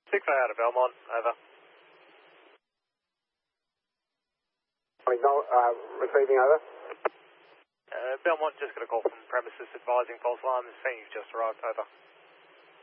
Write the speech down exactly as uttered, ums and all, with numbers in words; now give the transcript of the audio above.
six A out of Belmont, over. Uh, receiving over. Uh, Belmont just got a call from premises advising false alarm. Saying you've just arrived, over.